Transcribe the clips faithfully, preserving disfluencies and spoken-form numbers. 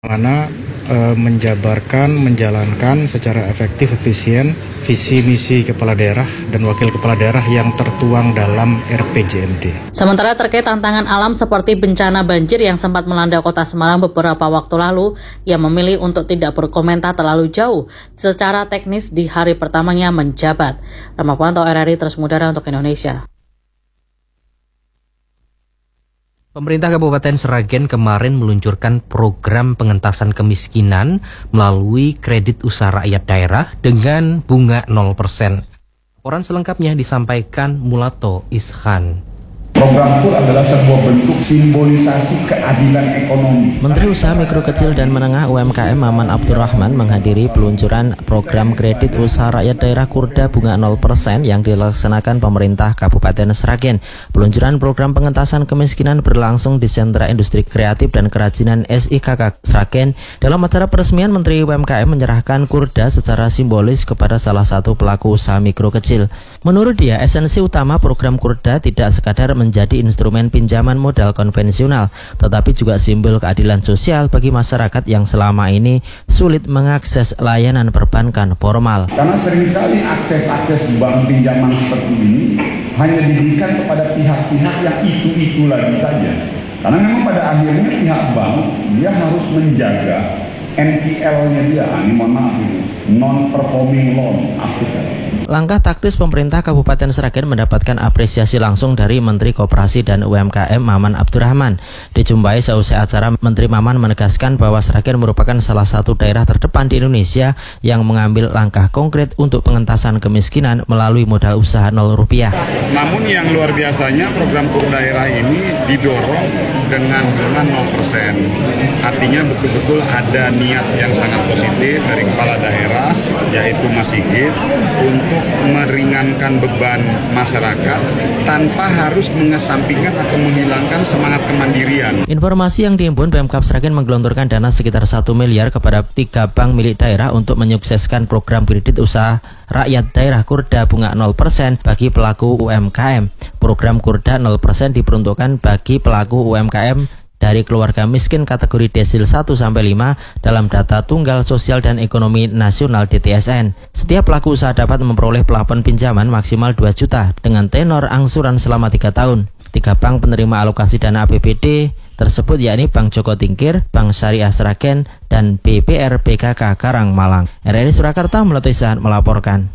mana e, menjabarkan, menjalankan secara efektif, efisien visi misi kepala daerah dan wakil kepala daerah yang tertuang dalam R P J M D. Sementara terkait tantangan alam seperti bencana banjir yang sempat melanda kota Semarang beberapa waktu lalu, ia memilih untuk tidak berkomentar terlalu jauh secara teknis di hari pertamanya menjabat. Ramapuanto, R R I Terus Mudara untuk Indonesia. Pemerintah Kabupaten Sragen kemarin meluncurkan program pengentasan kemiskinan melalui kredit usaha rakyat daerah dengan bunga nol persen. Laporan selengkapnya disampaikan Mulato Ishan. Program K U R adalah sebuah bentuk simbolisasi keadilan ekonomi. Menteri Usaha Mikro Kecil dan Menengah U M K M Maman Abdurrahman menghadiri peluncuran program kredit usaha rakyat daerah Kurda bunga nol persen yang dilaksanakan pemerintah Kabupaten Sragen. Peluncuran program pengentasan kemiskinan berlangsung di Sentra Industri Kreatif dan Kerajinan S I K K Sragen. Dalam acara peresmian, Menteri U M K M menyerahkan Kurda secara simbolis kepada salah satu pelaku usaha mikro kecil. Menurut dia, esensi utama program Kurda tidak sekadar menjadi instrumen pinjaman modal konvensional, tetapi juga simbol keadilan sosial bagi masyarakat yang selama ini sulit mengakses layanan perbankan formal. Karena seringkali akses-akses bank pinjaman seperti ini hanya diberikan kepada pihak-pihak yang itu-itu lagi saja. Karena memang pada akhirnya pihak bank dia harus menjaga N P L-nya dia, ini mohon maaf itu, non-performing loan, asik. Langkah taktis pemerintah Kabupaten Sragen mendapatkan apresiasi langsung dari Menteri Koperasi dan U M K M Maman Abdurrahman. Dijumpai seusai acara, Menteri Maman menegaskan bahwa Sragen merupakan salah satu daerah terdepan di Indonesia yang mengambil langkah konkret untuk pengentasan kemiskinan melalui modal usaha nol rupiah. Namun yang luar biasanya program K U R daerah ini didorong dengan bunga nol persen. Artinya betul-betul ada niat yang sangat positif dari kepala daerah, yaitu Mas Sigit, untuk meringankan beban masyarakat tanpa harus mengesampingkan atau menghilangkan semangat kemandirian. Informasi yang dihimpun, Pemkab Sragen menggelontorkan dana sekitar satu miliar kepada tiga bank milik daerah untuk menyukseskan program kredit usaha rakyat daerah Kurda bunga nol persen bagi pelaku U M K M. Program Kurda nol persen diperuntukkan bagi pelaku U M K M dari keluarga miskin kategori desil satu sampai lima dalam data Tunggal Sosial dan Ekonomi Nasional D T S N. Setiap pelaku usaha dapat memperoleh plafon pinjaman maksimal dua juta dengan tenor angsuran selama tiga tahun. Tiga bank penerima alokasi dana A P B D tersebut yakni Bank Joko Tingkir, Bank Syariah Sragen, dan B P R B K K Karang Malang. R R I Surakarta melaporkan.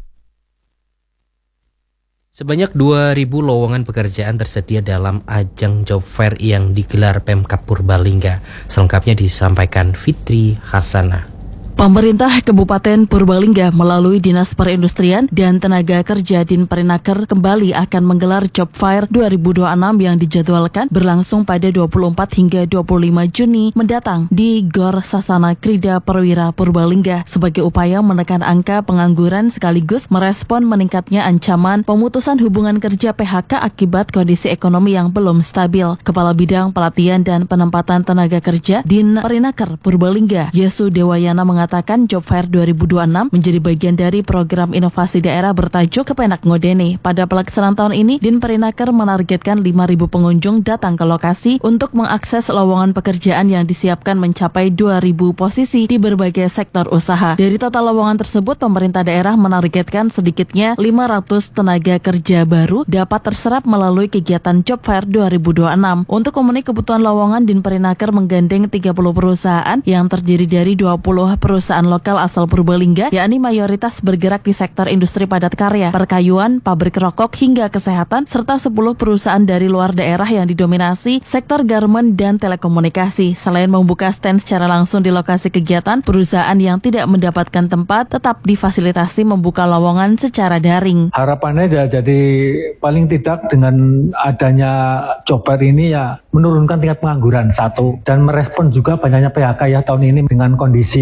Sebanyak dua ribu lowongan pekerjaan tersedia dalam ajang job fair yang digelar Pemkab Purbalingga. Selengkapnya disampaikan Fitri Hasanah. Pemerintah Kabupaten Purbalingga melalui Dinas Perindustrian dan Tenaga Kerja Dinperinaker kembali akan menggelar Job Fair dua ribu dua puluh enam yang dijadwalkan berlangsung pada dua puluh empat hingga dua puluh lima Juni mendatang di Gor Sasana Krida Perwira Purbalingga sebagai upaya menekan angka pengangguran sekaligus merespon meningkatnya ancaman pemutusan hubungan kerja P H K akibat kondisi ekonomi yang belum stabil. Kepala Bidang Pelatihan dan Penempatan Tenaga Kerja Dinperinaker Purbalingga, Yesu Dewayana, mengatakan Mengatakan Job Fair dua ribu dua puluh enam menjadi bagian dari program inovasi daerah bertajuk Kepenak Ngodene. Pada pelaksanaan tahun ini, Dinperinaker menargetkan lima ribu pengunjung datang ke lokasi untuk mengakses lowongan pekerjaan yang disiapkan mencapai dua ribu posisi di berbagai sektor usaha. Dari total lowongan tersebut, pemerintah daerah menargetkan sedikitnya lima ratus tenaga kerja baru dapat terserap melalui kegiatan Job Fair dua ribu dua puluh enam. Untuk memenuhi kebutuhan lowongan, Dinperinaker menggandeng tiga puluh perusahaan yang terdiri dari dua puluh perusahaan perusahaan lokal asal Purbalingga, yakni mayoritas bergerak di sektor industri padat karya, perkayuan, pabrik rokok, hingga kesehatan, serta sepuluh perusahaan dari luar daerah yang didominasi sektor garmen dan telekomunikasi. Selain membuka stand secara langsung di lokasi kegiatan, perusahaan yang tidak mendapatkan tempat tetap difasilitasi membuka lowongan secara daring. Harapannya jadi paling tidak dengan adanya Job Fair ini ya menurunkan tingkat pengangguran satu, dan merespon juga banyaknya P H K ya tahun ini dengan kondisi perekonomian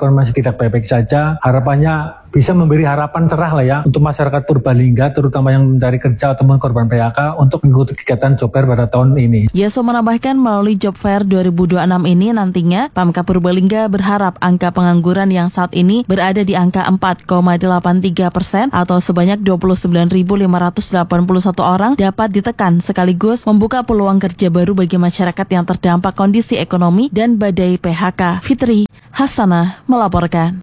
kehidupan masih tidak baik-baik saja. Harapannya bisa memberi harapan cerah lah ya untuk masyarakat Purbalingga, terutama yang mencari kerja ataupun korban P H K untuk mengikuti kegiatan job fair pada tahun ini. Yaso menambahkan melalui Job Fair dua ribu dua puluh enam ini nantinya Pemkab Purbalingga berharap angka pengangguran yang saat ini berada di angka empat koma delapan tiga persen atau sebanyak dua puluh sembilan ribu lima ratus delapan puluh satu orang dapat ditekan sekaligus membuka peluang kerja baru bagi masyarakat yang terdampak kondisi ekonomi dan badai P H K. Fitri Hasanah melaporkan.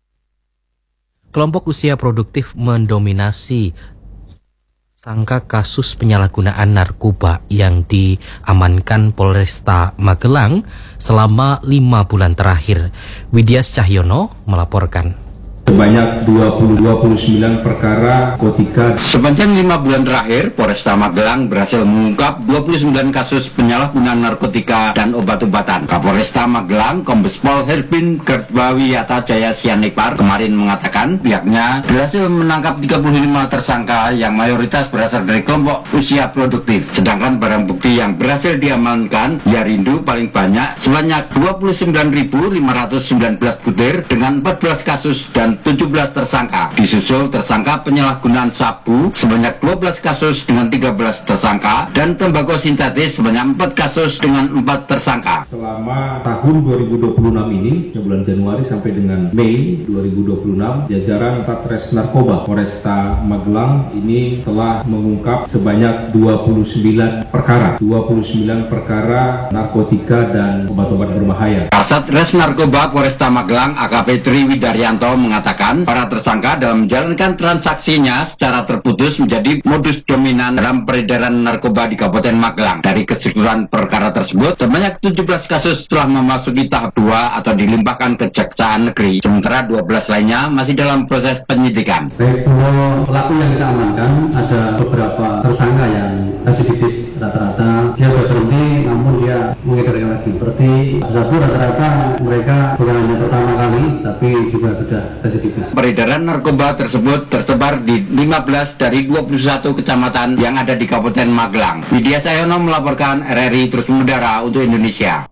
Kelompok usia produktif mendominasi sangka kasus penyalahgunaan narkoba yang diamankan Polresta Magelang selama lima bulan terakhir. Widyas Cahyono melaporkan. Sebanyak dua puluh sembilan perkara narkotika. Sepanjang lima bulan terakhir, Polresta Magelang berhasil mengungkap dua puluh sembilan kasus penyalahgunaan narkotika dan obat-obatan. Kapolresta Magelang, Kombes Pol Herbin Gerbawiyata Jaya Sianipar kemarin mengatakan pihaknya berhasil menangkap tiga puluh lima tersangka yang mayoritas berasal dari kelompok usia produktif. Sedangkan barang bukti yang berhasil diamankan, Yarindo paling banyak sebanyak dua puluh sembilan ribu lima ratus sembilan belas butir dengan empat belas kasus dan tujuh belas tersangka. Disusul tersangka penyalahgunaan sabu sebanyak dua belas kasus dengan tiga belas tersangka dan tembakau sintetis sebanyak empat kasus dengan empat tersangka. Selama tahun dua ribu dua puluh enam ini, bulan Januari sampai dengan Mei dua ribu dua puluh enam, jajaran Satres Narkoba Polresta Magelang ini telah mengungkap sebanyak dua puluh sembilan perkara, dua puluh sembilan perkara narkotika dan obat-obat berbahaya. Satres Narkoba Polresta Magelang A K P Tri Widaryanto mengatakan para tersangka dalam menjalankan transaksinya secara terputus menjadi modus dominan dalam peredaran narkoba di Kabupaten Magelang. Dari keseluruhan perkara tersebut, sebanyak tujuh belas kasus telah memasuki tahap dua atau dilimpahkan ke Kejaksaan Negeri, sementara dua belas lainnya masih dalam proses penyidikan. Baik, pelaku yang kita amankan ada beberapa tersangka yang residivis rata-rata dia sudah berhenti namun dia mengedarkan lagi. Seperti satu rata-rata mereka bukan hanya pertama kali tapi juga sudah residivis. Peredaran narkoba tersebut tersebar di lima belas dari dua puluh satu kecamatan yang ada di Kabupaten Magelang. Widyas Cahyono melaporkan R R I terus mengudara untuk Indonesia.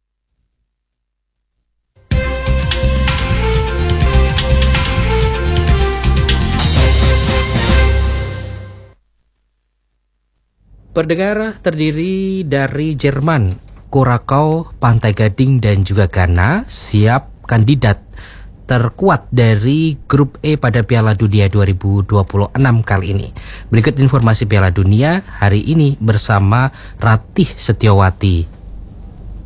Pendengar terdiri dari Jerman, Kurakau, Pantai Gading, dan juga Ghana siap kandidat terkuat dari Grup E pada Piala Dunia dua ribu dua puluh enam kali ini. Berikut informasi Piala Dunia hari ini bersama Ratih Setiawati.